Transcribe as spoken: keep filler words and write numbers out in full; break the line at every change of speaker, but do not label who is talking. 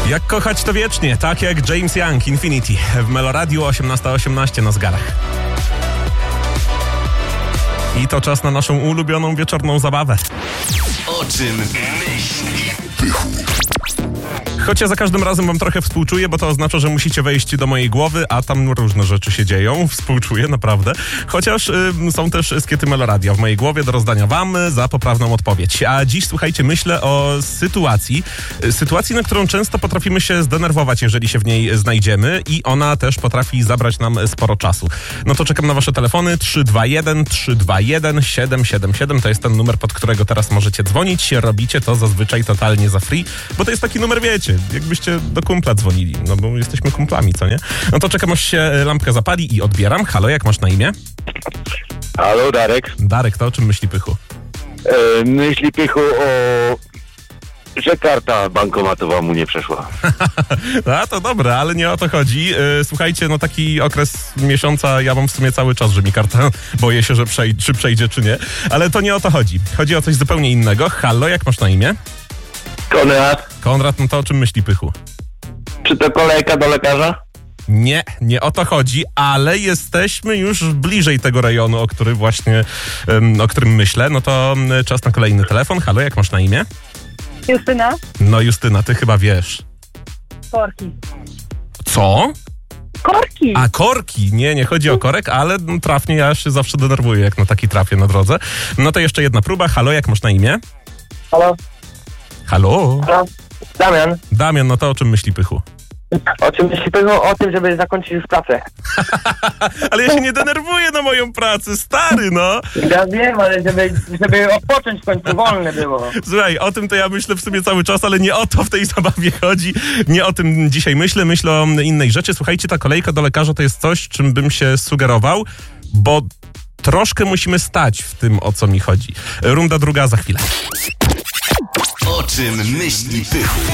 Jak kochać to wiecznie, tak jak James Young, Infinity. W Meloradiu osiemnasta osiemnaście na zegarach. I to czas na naszą ulubioną wieczorną zabawę.
O czym myśli Pychu?
Choć ja za każdym razem wam trochę współczuję, bo to oznacza, że musicie wejść do mojej głowy, a tam różne rzeczy się dzieją. Współczuję, naprawdę. Chociaż y, są też skiety Meloradia w mojej głowie do rozdania wam za poprawną odpowiedź. A dziś, słuchajcie, myślę o sytuacji, sytuacji, na którą często potrafimy się zdenerwować, jeżeli się w niej znajdziemy i ona też potrafi zabrać nam sporo czasu. No to czekam na wasze telefony. trzy dwa jeden trzy dwa jeden siedem siedem siedem to jest ten numer, pod którego teraz możecie dzwonić. Robicie to zazwyczaj totalnie za free, bo to jest taki numer, wiecie, jakbyście do kumpla dzwonili, no bo jesteśmy kumplami, co nie? No to czekam, aż się lampka zapali i odbieram. Halo, jak masz na imię?
Halo, Darek.
Darek, to o czym myśli Pychu?
E, myśli Pychu o... że karta bankomatowa mu nie przeszła.
A, to dobre, ale nie o to chodzi. E, słuchajcie, no taki okres miesiąca, ja mam w sumie cały czas, że mi karta, boję się, że przejdzie, czy przejdzie, czy nie. Ale to nie o to chodzi. Chodzi o coś zupełnie innego. Halo, jak masz na imię?
Konrad,
Konrad, no to o czym myśli Pychu?
czy to kolejka do lekarza?
Nie, nie o to chodzi, ale jesteśmy już bliżej tego rejonu, o który właśnie, um, o którym myślę. No to um, czas na kolejny telefon. Halo, jak masz na imię?
Justyna?
No Justyna, ty chyba wiesz.
Korki.
Co?
Korki!
A, korki. Nie, nie chodzi o korek, ale no, trafnie ja się zawsze denerwuję, jak na taki trafię na drodze. No to jeszcze jedna próba. Halo, jak masz na imię?
Halo?
Halo?
Halo? Damian,
Damian, no to o czym myśli Pychu?
o czym myśli Pychu? O tym, żeby zakończyć już pracę.
Ale ja się nie denerwuję na moją pracę, stary, no.
Ja wiem, ale żeby, żeby odpocząć w końcu wolne było.
Słuchaj, o tym to ja myślę w sumie cały czas, ale nie o to w tej zabawie chodzi. Nie o tym dzisiaj myślę, myślę o innej rzeczy. Słuchajcie, ta kolejka do lekarza to jest coś, czym bym się sugerował, bo troszkę musimy stać w tym, o co mi chodzi. Runda druga za chwilę.
O czym myśli Pychu?